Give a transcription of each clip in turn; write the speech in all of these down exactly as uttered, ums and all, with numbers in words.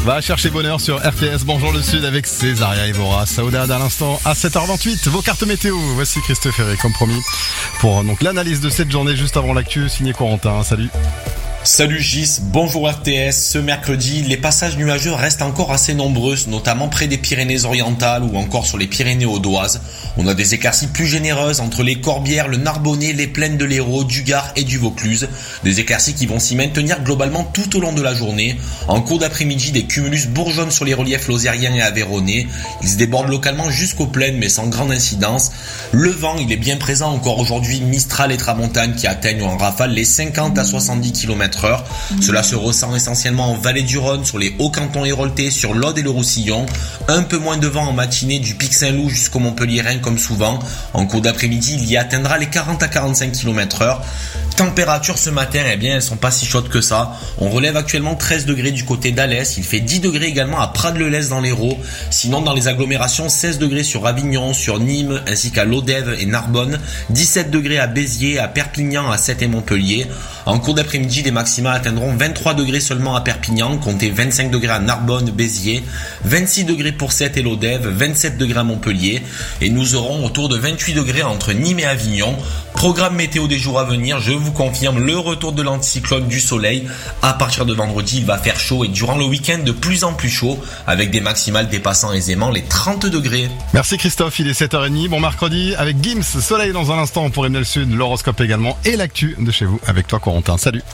Va chercher bonheur sur R T S. Bonjour le Sud avec Césaria Evora. Saouda à l'instant à sept heures vingt-huit. Vos cartes météo. Voici Christophe Ferré comme promis pour donc l'analyse de cette journée juste avant l'actu signé Corentin. Salut. Salut Gis, bonjour R T S. Ce mercredi, les passages nuageux restent encore assez nombreux, notamment près des Pyrénées-Orientales ou encore sur les Pyrénées audoises. On a des éclaircies plus généreuses entre les Corbières, le Narbonnais, les plaines de l'Hérault, du Gard et du Vaucluse. Des éclaircies qui vont s'y maintenir globalement tout au long de la journée. En cours d'après-midi, des cumulus bourgeonnent sur les reliefs lozériens et aveyronnais. Ils se débordent localement jusqu'aux plaines mais sans grande incidence. Le vent, il est bien présent encore aujourd'hui, Mistral et Tramontane qui atteignent en rafale les cinquante à soixante-dix kilomètres heure. Cela se ressent essentiellement en vallée du Rhône, sur les hauts cantons héroltais, sur l'Aude et le Roussillon. Un peu moins de vent en matinée du Pic Saint-Loup jusqu'au Montpelliérain comme souvent. En cours d'après-midi, il y atteindra les quarante à quarante-cinq kilomètres heure. Températures ce matin, eh bien, elles sont pas si chaudes que ça. On relève actuellement treize degrés du côté d'Alès. Il fait dix degrés également à Prades-le-Lez dans l'Hérault. Sinon, dans les agglomérations, seize degrés sur Avignon, sur Nîmes, ainsi qu'à Lodève et Narbonne. dix-sept degrés à Béziers, à Perpignan, à Sète et Montpellier. En cours d'après-midi, les maxima atteindront vingt-trois degrés seulement à Perpignan, comptez vingt-cinq degrés à Narbonne, Béziers, vingt-six degrés pour Sète et Lodève, vingt-sept degrés à Montpellier. Et nous aurons autour de vingt-huit degrés entre Nîmes et Avignon. Programme météo des jours à venir, je vous confirme le retour de l'anticyclone du soleil. À partir de vendredi, il va faire chaud et durant le week-end de plus en plus chaud, avec des maximales dépassant aisément les trente degrés. Merci Christophe, il est sept heures trente. Bon mercredi avec Gims, soleil dans un instant pour Emile Sud, l'horoscope également et l'actu de chez vous avec toi Corentin. Salut.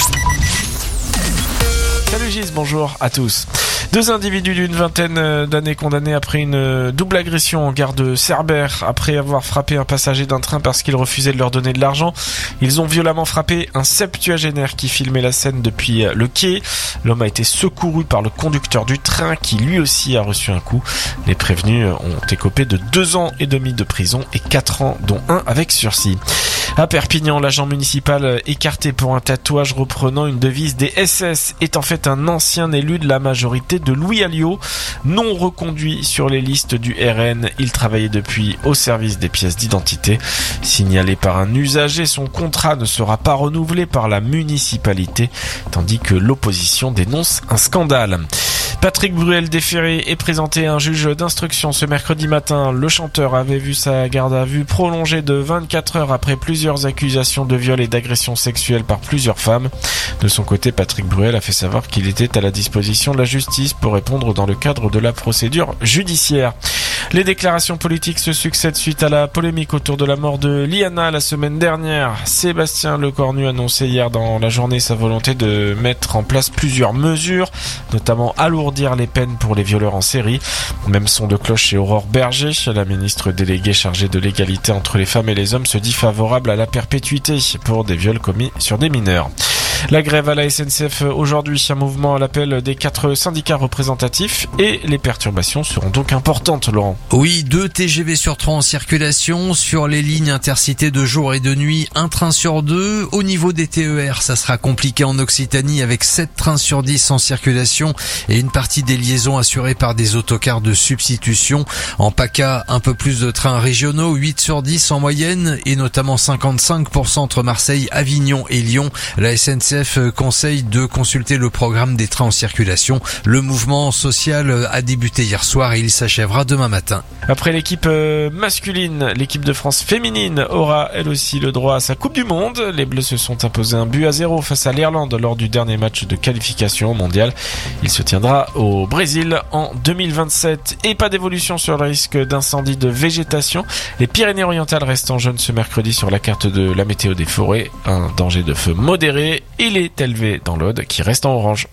Salut Gis, bonjour à tous. Deux individus d'une vingtaine d'années condamnés après une double agression en gare de Cerbère après avoir frappé un passager d'un train parce qu'il refusait de leur donner de l'argent. Ils ont violemment frappé un septuagénaire qui filmait la scène depuis le quai. L'homme a été secouru par le conducteur du train qui lui aussi a reçu un coup. Les prévenus ont écopé de deux ans et demi de prison et quatre ans dont un avec sursis. À Perpignan, l'agent municipal écarté pour un tatouage reprenant une devise des S S est en fait un ancien élu de la majorité de Louis Alliot, non reconduit sur les listes du R N. Il travaillait depuis au service des pièces d'identité. Signalé par un usager, son contrat ne sera pas renouvelé par la municipalité, tandis que l'opposition dénonce un scandale. Patrick Bruel déféré est présenté à un juge d'instruction ce mercredi matin. Le chanteur avait vu sa garde à vue prolongée de vingt-quatre heures après plusieurs accusations de viol et d'agression sexuelle par plusieurs femmes. De son côté, Patrick Bruel a fait savoir qu'il était à la disposition de la justice pour répondre dans le cadre de la procédure judiciaire. Les déclarations politiques se succèdent suite à la polémique autour de la mort de Liana la semaine dernière. Sébastien Lecornu annonçait hier dans la journée sa volonté de mettre en place plusieurs mesures, notamment alourdir les peines pour les violeurs en série. Même son de cloche chez Aurore Berger, la ministre déléguée chargée de l'égalité entre les femmes et les hommes, se dit favorable à la perpétuité pour des viols commis sur des mineurs. La grève à la S N C F aujourd'hui, un mouvement à l'appel des quatre syndicats représentatifs et les perturbations seront donc importantes, Laurent. Oui, deux T G V sur trois en circulation sur les lignes intercités de jour et de nuit, un train sur deux. Au niveau des T E R, ça sera compliqué en Occitanie avec sept trains sur dix en circulation et une partie des liaisons assurées par des autocars de substitution. En PACA, un peu plus de trains régionaux, huit sur dix en moyenne et notamment cinquante-cinq pour cent entre Marseille, Avignon et Lyon. La S N C F conseille de consulter le programme des trains en circulation. Le mouvement social a débuté hier soir et il s'achèvera demain matin. Après l'équipe masculine, l'équipe de France féminine aura elle aussi le droit à sa Coupe du Monde. Les Bleus se sont imposés un but à zéro face à l'Irlande lors du dernier match de qualification au mondial. Il se tiendra au Brésil en deux mille vingt-sept. Et pas d'évolution sur le risque d'incendie de végétation. Les Pyrénées-Orientales restent en jaune ce mercredi sur la carte de la météo des forêts. Un danger de feu modéré. Il est élevé dans l'Aude qui reste en orange.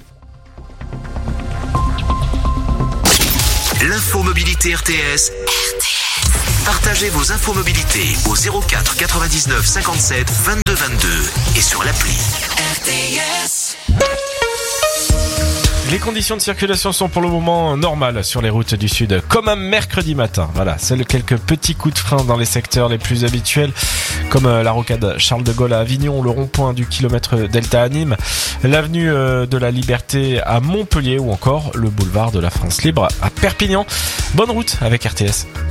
L'info mobilité R T S. Partagez vos infos mobilité au zéro quatre quatre-vingt-dix-neuf cinquante-sept vingt-deux vingt-deux et sur l'appli R T S. Les conditions de circulation sont pour le moment normales sur les routes du Sud, comme un mercredi matin. Voilà, seuls quelques petits coups de frein dans les secteurs les plus habituels, comme la rocade Charles de Gaulle à Avignon, le rond-point du kilomètre Delta à Nîmes, l'avenue de la Liberté à Montpellier ou encore le boulevard de la France Libre à Perpignan. Bonne route avec R T S.